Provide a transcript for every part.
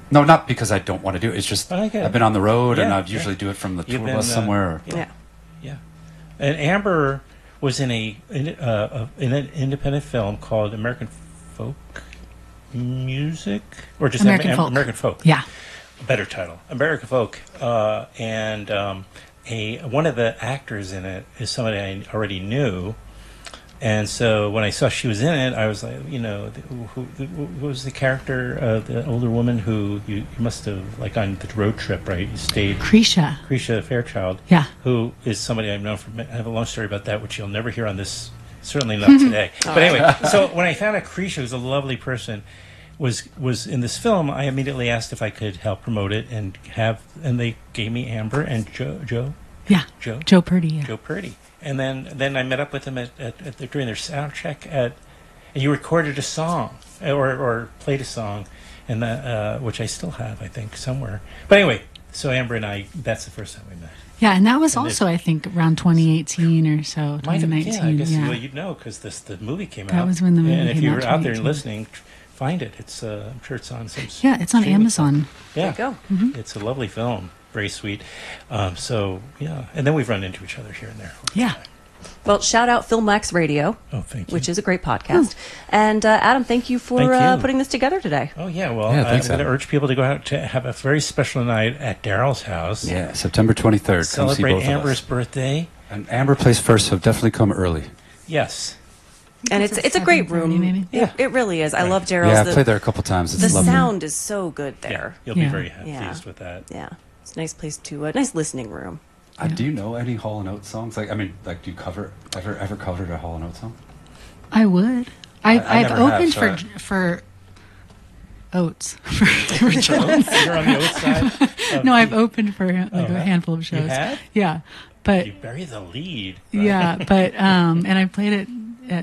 No, not because I don't want to do it. It's just I like it. I've been on the road, and Yeah, I'd usually do it from the You've tour been, bus somewhere. Yeah. And Amber was in in an independent film called American Folk Music, or just American Folk. American Folk. Yeah. Better title, American Folk, and one of the actors in it is somebody I already knew, and so when I saw she was in it, I was like, who was the character, the older woman who you must have, like, on the road trip, right? You stayed. Krisha Fairchild. Yeah. Who is somebody I've known I have a long story about that, which you'll never hear on this, certainly not today. But anyway, so when I found out Krisha, who's a lovely person, was in this film, I immediately asked if I could help promote it and they gave me Amber and Joe. Yeah. Joe Purdy. Yeah. Joe Purdy. And then I met up with them during their sound check and you recorded a song or played a song, and which I still have, I think, somewhere. But anyway, so Amber and I, that's the first time we met. Yeah, and that was also, I think, around 2018 or so, 2019. Yeah, I guess you'd know because the movie came out. That was when the movie came out. And if you were out there listening, find it. It's I'm sure it's on some. Yeah, it's on Amazon. Yeah, there you go. Mm-hmm. It's a lovely film. Very sweet. So yeah, and then we've run into each other here and there. Yeah. Well, shout out Filmax Radio, thank you. which is a great podcast. And Adam, thank you for putting this together today. Oh yeah, well, thanks, I'm going to urge people to go out to have a very special night at Daryl's house. Yeah, September 23rd. Celebrate Come see both Amber's of us. birthday. And Amber plays first, so definitely come early. Yes. And it's a great room. Maybe. It really is. I love Daryl's. Yeah, I've played there a couple times. It's the lovely. sound is so good there. You'll be very pleased with that. Yeah. It's a nice place to, nice listening room. Do you know any Hall & Oates songs? Like, do you ever covered a Hall & Oates song? I would. I've never opened have, for Oates. You're on the Oates side? No, I've opened for a handful of shows. You have? Yeah, but you bury the lead. Right? Yeah, but and I played it at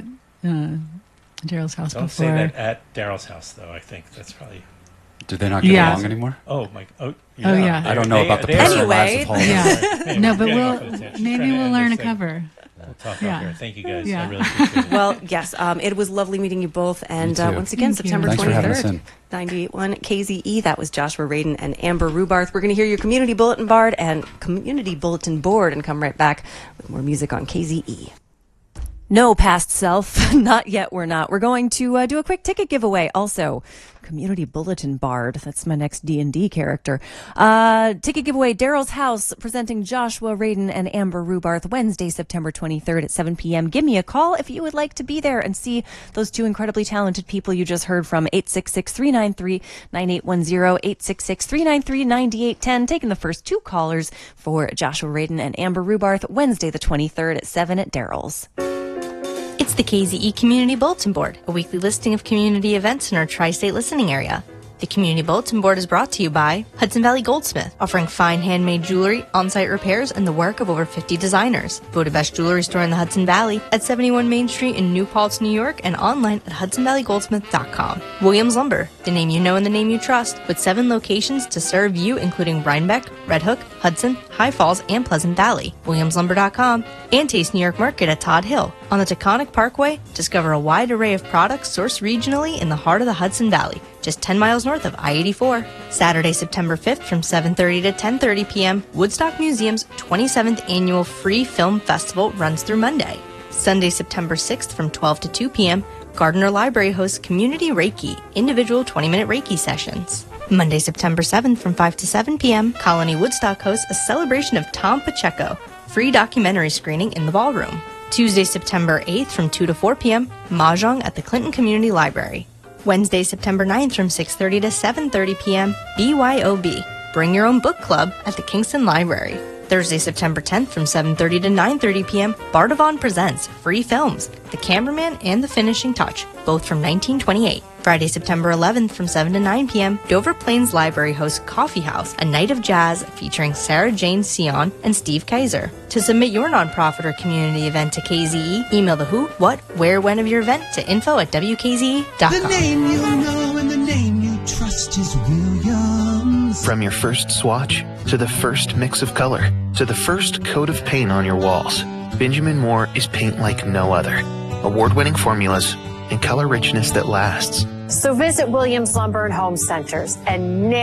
Daryl's house Don't before. say that at Daryl's house, though. I think that's probably. Do they not get along anymore? Oh my! Oh yeah. I don't know about the personal lives of Hall & Oates. Yeah. No, but maybe we'll learn a cover. We'll talk out there. Thank you guys. I really appreciate it. Well, yes, it was lovely meeting you both. And once again, September 23rd, 98.1 KZE. That was Joshua Radin and Amber Rubarth. We're going to hear your community bulletin board and come right back with more music on KZE. No, past self. Not yet, we're not. We're going to do a quick ticket giveaway. Also, community bulletin bard. That's my next D&D character. Ticket giveaway, Daryl's House, presenting Joshua Radin and Amber Rubarth, Wednesday, September 23rd at 7 p.m. Give me a call if you would like to be there and see those two incredibly talented people you just heard from. 866-393-9810, 866-393-9810. Taking the first two callers for Joshua Radin and Amber Rubarth, Wednesday the 23rd at 7 at Daryl's. It's the KZE Community Bulletin Board, a weekly listing of community events in our tri-state listening area. The Community Bulletin Board is brought to you by Hudson Valley Goldsmith, offering fine handmade jewelry, on-site repairs, and the work of over 50 designers. Voted best jewelry store in the Hudson Valley at 71 Main Street in New Paltz, New York, and online at hudsonvalleygoldsmith.com. Williams Lumber, the name you know and the name you trust, with 7 locations to serve you, including Rhinebeck, Red Hook, Hudson, High Falls, and Pleasant Valley. WilliamsLumber.com, and Taste New York Market at Todd Hill. On the Taconic Parkway, discover a wide array of products sourced regionally in the heart of the Hudson Valley, just 10 miles north of I-84. Saturday, September 5th from 7:30 to 10:30 p.m., Woodstock Museum's 27th Annual Free Film Festival runs through Monday. Sunday, September 6th from 12 to 2 p.m., Gardner Library hosts Community Reiki, individual 20-minute Reiki sessions. Monday, September 7th from 5 to 7 p.m., Colony Woodstock hosts a celebration of Tom Pacheco, free documentary screening in the ballroom. Tuesday, September 8th from 2 to 4 p.m., Mahjong at the Clinton Community Library. Wednesday, September 9th from 6:30 to 7:30 p.m., BYOB, Bring Your Own Book Club at the Kingston Library. Thursday, September 10th from 7:30 to 9:30 p.m., Bardavon Presents Free Films, The Cameraman and The Finishing Touch, both from 1928. Friday, September 11th from 7 to 9 p.m., Dover Plains Library hosts Coffee House, a night of jazz featuring Sarah Jane Sion and Steve Kaiser. To submit your nonprofit or community event to KZE, email the who, what, where, when of your event to info@wkze.com. The name you know and the name you trust is Williams. From your first swatch, to the first mix of color, to the first coat of paint on your walls, Benjamin Moore is paint like no other. Award-winning formulas and color richness that lasts. So visit Williams Lumber and Home Centers and